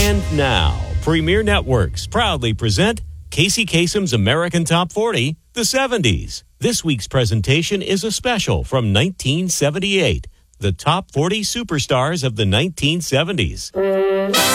And now, Premier Networks proudly present Casey Kasem's American Top 40, the 70s. This week's presentation is a special from 1978, the Top 40 Superstars of the 1970s.